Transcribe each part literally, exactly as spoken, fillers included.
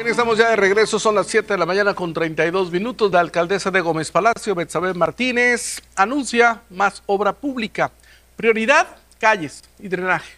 Bien, estamos ya de regreso, son las siete de la mañana con treinta y dos minutos. La alcaldesa de Gómez Palacio, Betsabé Martínez, anuncia más obra pública. Prioridad, calles y drenaje.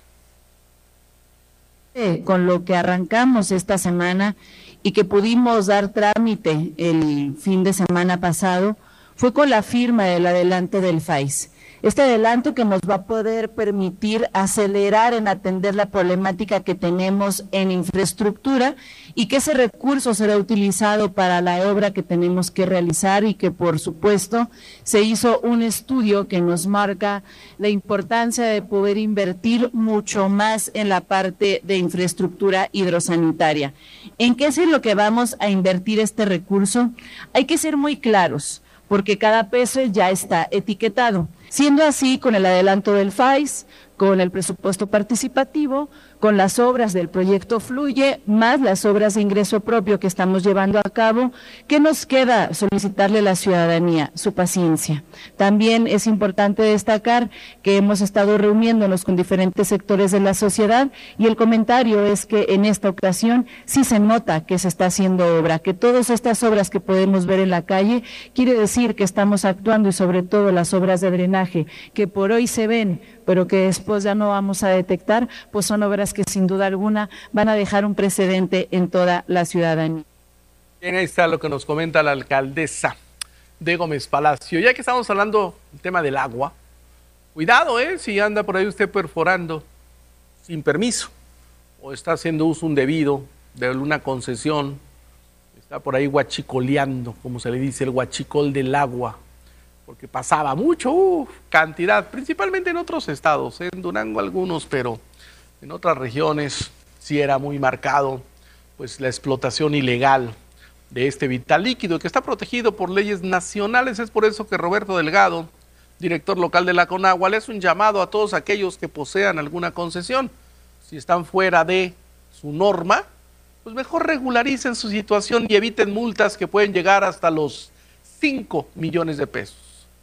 Con lo que arrancamos esta semana y que pudimos dar trámite el fin de semana pasado, fue con la firma del adelanto del F A I S. Este adelanto que nos va a poder permitir acelerar en atender la problemática que tenemos en infraestructura y que ese recurso será utilizado para la obra que tenemos que realizar y que por supuesto se hizo un estudio que nos marca la importancia de poder invertir mucho más en la parte de infraestructura hidrosanitaria. ¿En qué es en lo que vamos a invertir este recurso? Hay que ser muy claros, porque cada peso ya está etiquetado. Siendo así, con el adelanto del F A I S, con el presupuesto participativo, con las obras del proyecto Fluye, más las obras de ingreso propio que estamos llevando a cabo, ¿qué nos queda solicitarle a la ciudadanía? Su paciencia. También es importante destacar que hemos estado reuniéndonos con diferentes sectores de la sociedad y el comentario es que en esta ocasión sí se nota que se está haciendo obra, que todas estas obras que podemos ver en la calle quiere decir que estamos actuando y sobre todo las obras de drenaje que por hoy se ven, pero que después ya no vamos a detectar, pues son obras que sin duda alguna van a dejar un precedente en toda la ciudadanía. Bien, ahí está lo que nos comenta la alcaldesa de Gómez Palacio. Ya que estamos hablando del tema del agua, cuidado, ¿eh? Si anda por ahí usted perforando sin permiso o está haciendo uso indebido de una concesión, está por ahí guachicoleando, como se le dice, el guachicol del agua, porque pasaba mucho, uh, cantidad, principalmente en otros estados, en Durango algunos, pero en otras regiones sí era muy marcado pues la explotación ilegal de este vital líquido que está protegido por leyes nacionales. Es por eso que Roberto Delgado, director local de la Conagua, le hace un llamado a todos aquellos que posean alguna concesión. Si están fuera de su norma, pues mejor regularicen su situación y eviten multas que pueden llegar hasta los cinco millones de pesos.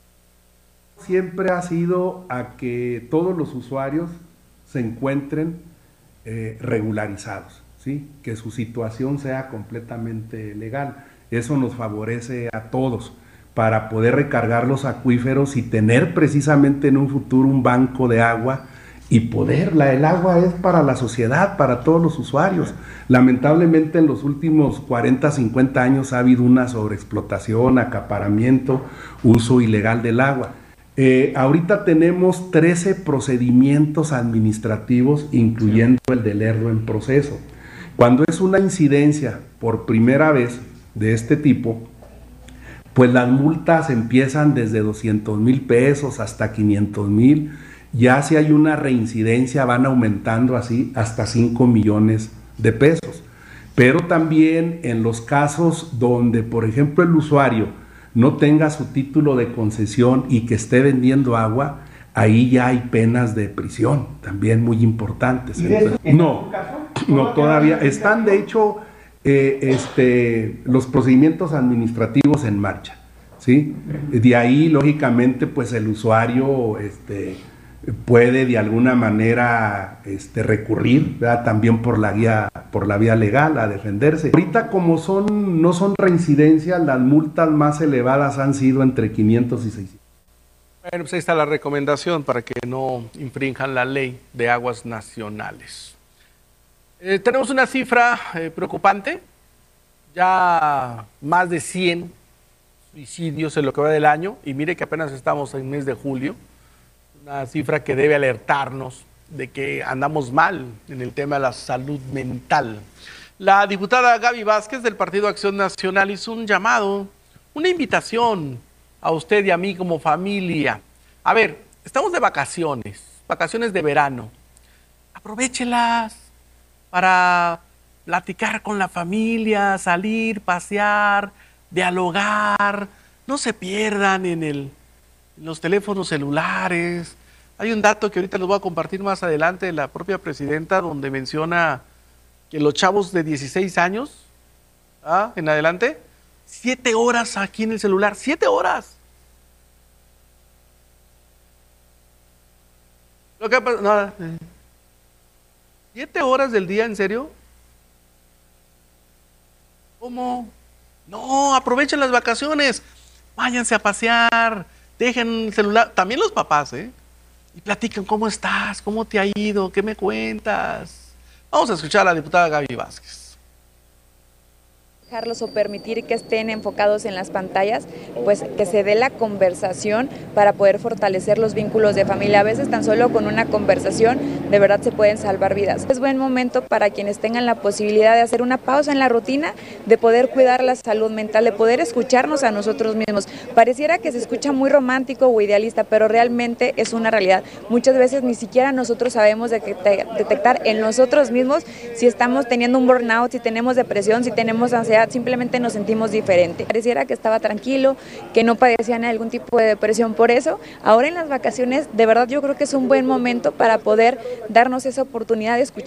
Siempre ha sido a que todos los usuarios se encuentren eh, regularizados, ¿sí? Que su situación sea completamente legal. Eso nos favorece a todos para poder recargar los acuíferos y tener precisamente en un futuro un banco de agua y poderla. El agua es para la sociedad, para todos los usuarios. Lamentablemente en los últimos cuarenta, cincuenta años ha habido una sobreexplotación, acaparamiento, uso ilegal del agua. Eh, ahorita tenemos trece procedimientos administrativos, incluyendo el del Lerdo en proceso. Cuando es una incidencia por primera vez de este tipo, pues las multas empiezan desde doscientos mil pesos hasta quinientos mil. Ya si hay una reincidencia van aumentando así hasta cinco millones de pesos. Pero también en los casos donde, por ejemplo, el usuario no tenga su título de concesión y que esté vendiendo agua, ahí ya hay penas de prisión, también muy importantes. Entonces, no, no todavía, están de hecho eh, este, los procedimientos administrativos en marcha, ¿sí? De ahí, lógicamente, pues el usuario este, puede de alguna manera este, recurrir, ¿verdad? También por la guía, por la vía legal a defenderse. Ahorita como son, no son reincidencias, las multas más elevadas han sido entre quinientos y seiscientos. Bueno, pues ahí está la recomendación para que no infrinjan la ley de aguas nacionales. Eh, tenemos una cifra eh, preocupante, ya más de cien suicidios en lo que va del año, y mire que apenas estamos en el mes de julio. Una cifra que debe alertarnos de que andamos mal en el tema de la salud mental. La diputada Gaby Vázquez del Partido Acción Nacional hizo un llamado, una invitación a usted y a mí como familia. A ver, estamos de vacaciones, vacaciones de verano. Aprovéchelas para platicar con la familia, salir, pasear, dialogar. No se pierdan en el los teléfonos celulares. Hay un dato que ahorita les voy a compartir más adelante de la propia presidenta, donde menciona que los chavos de dieciséis años ¿ah? en adelante, siete horas aquí en el celular, siete horas. Lo que pasa, nada. ¿Siete horas del día, en serio? ¿Cómo? No, aprovechen las vacaciones, váyanse a pasear, dejen el celular, también los papás, ¿eh? Y platican cómo estás, cómo te ha ido, qué me cuentas. Vamos a escuchar a la diputada Gaby Vázquez. Dejarlos o permitir que estén enfocados en las pantallas, pues que se dé la conversación para poder fortalecer los vínculos de familia. A veces tan solo con una conversación de verdad se pueden salvar vidas. Es buen momento para quienes tengan la posibilidad de hacer una pausa en la rutina, de poder cuidar la salud mental, de poder escucharnos a nosotros mismos. Pareciera que se escucha muy romántico o idealista, pero realmente es una realidad. Muchas veces ni siquiera nosotros sabemos detectar en nosotros mismos si estamos teniendo un burnout, si tenemos depresión, si tenemos ansiedad. Simplemente nos sentimos diferente. Pareciera que estaba tranquilo, que no padecían algún tipo de depresión por eso. Ahora en las vacaciones, de verdad yo creo que es un buen momento para poder darnos esa oportunidad de escuchar.